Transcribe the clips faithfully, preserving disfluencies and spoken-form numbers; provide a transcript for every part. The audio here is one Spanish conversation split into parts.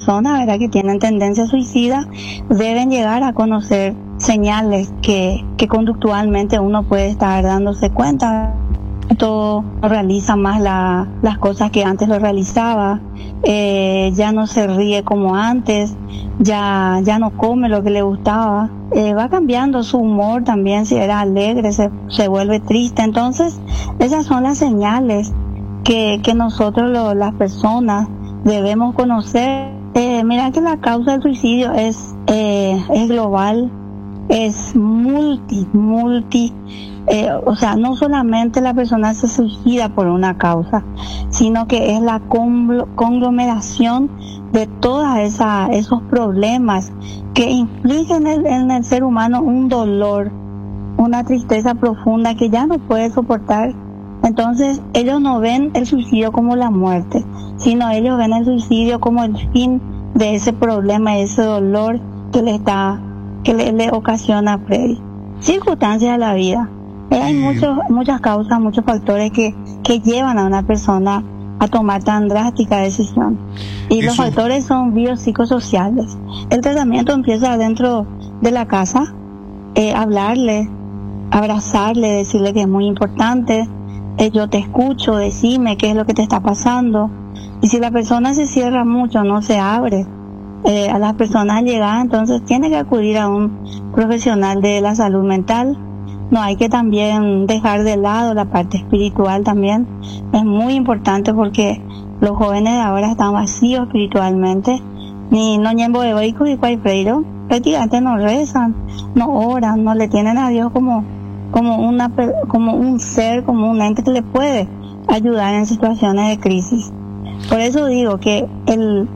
personas, ¿verdad?, que tienen tendencia suicida deben llegar a conocer señales que, que conductualmente uno puede estar dándose cuenta. Todo no realiza más la, las cosas que antes lo realizaba, eh, ya no se ríe como antes, ya, ya no come lo que le gustaba, eh, va cambiando su humor también, si era alegre se, se vuelve triste. Entonces esas son las señales que, que nosotros lo, las personas debemos conocer. Eh, mira que la causa del suicidio es, eh, es global, es multi, multi, eh, o sea, no solamente la persona se suicida por una causa, sino que es la conglomeración de todos esos problemas que infligen en el, en el ser humano un dolor, una tristeza profunda que ya no puede soportar. Entonces ellos no ven el suicidio como la muerte, sino ellos ven el suicidio como el fin de ese problema, ese dolor que le está que le, le ocasiona a Freddy. Circunstancias de la vida. Eh, hay muchos, muchas causas, muchos factores que, que llevan a una persona a tomar tan drástica decisión. Y Eso. Los factores son biopsicosociales. El tratamiento empieza dentro de la casa, eh, hablarle, abrazarle, decirle que es muy importante, eh, yo te escucho, decime qué es lo que te está pasando. Y si la persona se cierra mucho, no se abre, Eh, a las personas llegadas, entonces tiene que acudir a un profesional de la salud mental. No hay que también dejar de lado la parte espiritual también, es muy importante porque los jóvenes de ahora están vacíos espiritualmente, ni no ñembo egoicos y cuayfreiro, prácticamente no rezan, no oran, no le tienen a Dios como, como, una, como un ser, como un ente que le puede ayudar en situaciones de crisis. Por eso digo que el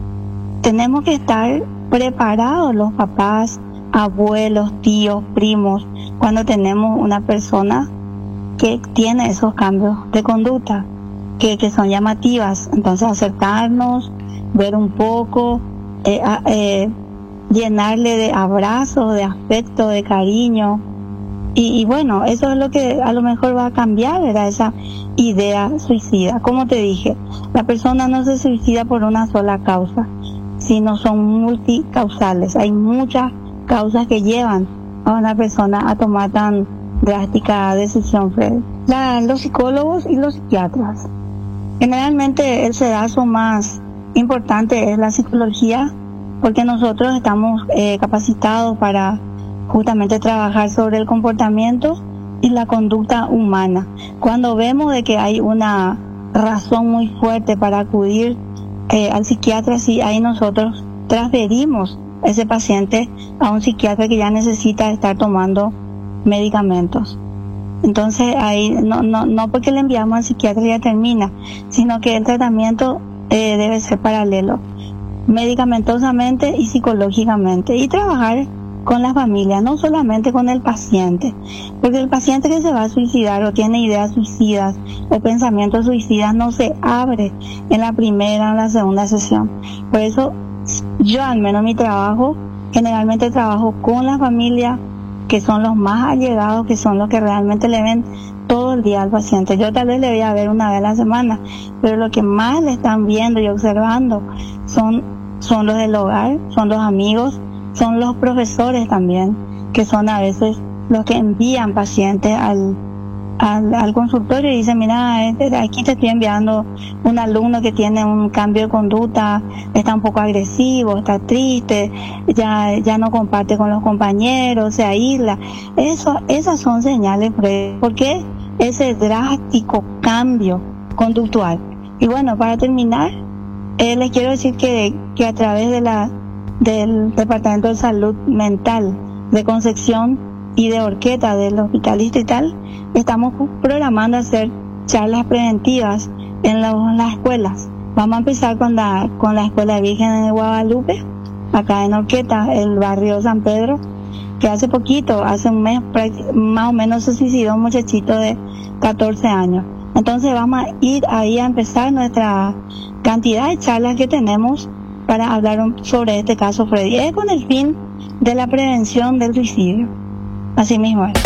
tenemos que estar preparados los papás, abuelos, tíos, primos, cuando tenemos una persona que tiene esos cambios de conducta, que, que son llamativas. Entonces acercarnos, ver un poco, eh, eh, llenarle de abrazos, de afecto, de cariño. Y, y bueno, eso es lo que a lo mejor va a cambiar, ¿verdad?, esa idea suicida. Como te dije, la persona no se suicida por una sola causa, sino son multicausales. Hay muchas causas que llevan a una persona a tomar tan drástica decisión, Fred. La, los psicólogos y los psiquiatras. Generalmente el sedazo más importante es la psicología, porque nosotros estamos eh, capacitados para justamente trabajar sobre el comportamiento y la conducta humana. Cuando vemos de que hay una razón muy fuerte para acudir Eh, al psiquiatra, sí, ahí nosotros transferimos ese paciente a un psiquiatra que ya necesita estar tomando medicamentos. Entonces ahí no no no porque le enviamos al psiquiatra ya termina, sino que el tratamiento eh, debe ser paralelo, medicamentosamente y psicológicamente, y trabajar con la familia, no solamente con el paciente, porque el paciente que se va a suicidar o tiene ideas suicidas o pensamientos suicidas no se abre en la primera o en la segunda sesión. Por eso yo, al menos mi trabajo, generalmente trabajo con la familia, que son los más allegados, que son los que realmente le ven todo el día al paciente. Yo tal vez le voy a ver una vez a la semana, pero lo que más le están viendo y observando son, son los del hogar, son los amigos, son los profesores también, que son a veces los que envían pacientes al, al, al consultorio y dicen, mira, aquí te estoy enviando un alumno que tiene un cambio de conducta, está un poco agresivo, está triste, ya, ya no comparte con los compañeros, se aísla. Eso, esas son señales, porque ese drástico cambio conductual. Y bueno, para terminar, eh, les quiero decir que, que a través de la del Departamento de Salud Mental de Concepción y de Horqueta del Hospital Distrital, estamos programando hacer charlas preventivas en, la, en las escuelas. Vamos a empezar con la con la Escuela Virgen de Guadalupe, acá en Horqueta, el barrio San Pedro, que hace poquito, hace un mes más o menos, se suicidó un muchachito de catorce años. Entonces vamos a ir ahí a empezar nuestra cantidad de charlas que tenemos para hablar sobre este caso, Freddy. Es con el fin de la prevención del suicidio. Así mismo es.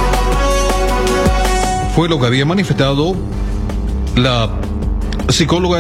Fue lo que había manifestado la psicóloga